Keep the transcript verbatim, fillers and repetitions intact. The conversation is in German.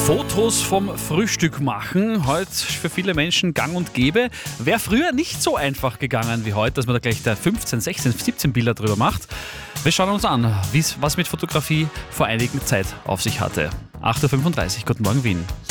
Fotos vom Frühstück machen, heute für viele Menschen gang und gäbe. Wäre früher nicht so einfach gegangen wie heute, dass man da gleich da fünfzehn, sechzehn, siebzehn Bilder drüber macht. Wir schauen uns an, wie's, was mit Fotografie vor einiger Zeit auf sich hatte. acht Uhr fünfunddreißig, guten Morgen Wien.